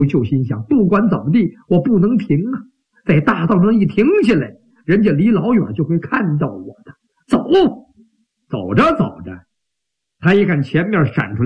就心想，不管怎么地，我不能停啊！在大道上一停下来，人家离老远就会看到我的。走着走着，他一看前面闪出